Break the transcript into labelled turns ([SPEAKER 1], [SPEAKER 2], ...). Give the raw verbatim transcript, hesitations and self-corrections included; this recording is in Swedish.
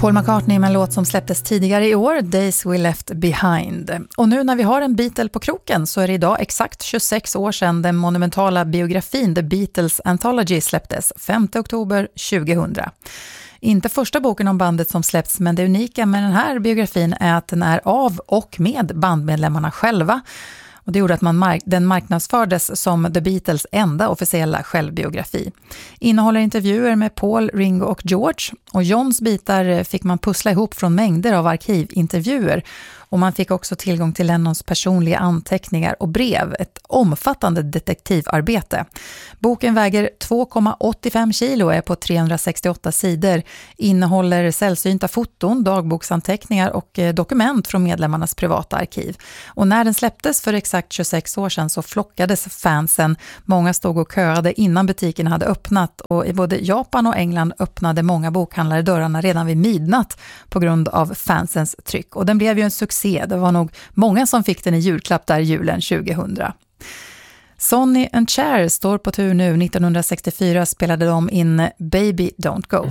[SPEAKER 1] Paul McCartney med en låt som släpptes tidigare i år, Days We Left Behind. Och nu när vi har en Beatle på kroken så är det idag exakt tjugosex år sedan den monumentala biografin The Beatles Anthology släpptes, femte oktober tjugohundra. Inte första boken om bandet som släppts, men det unika med den här biografin är att den är av och med bandmedlemmarna själva. Och det gjorde att man mark- den marknadsfördes som The Beatles enda officiella självbiografi. Innehåller intervjuer med Paul, Ringo och George. Och Johns bitar fick man pussla ihop från mängder av arkivintervjuer. Och man fick också tillgång till Lennons personliga anteckningar och brev. Ett omfattande detektivarbete. Boken väger två komma åttiofem kilo och är på trehundrasextioåtta sidor. Innehåller sällsynta foton, dagboksanteckningar och dokument från medlemmarnas privata arkiv. Och när den släpptes för exakt tjugosex år sedan så flockades fansen. Många stod och köade innan butiken hade öppnat. Och i både Japan och England öppnade många bokhandlare dörrarna redan vid midnatt på grund av fansens tryck. Och den blev ju en succé. Det var nog många som fick den i julklapp där julen tjugohundra. Sonny and Cher står på tur nu. nittonhundrasextiofyra spelade de in Baby Don't Go.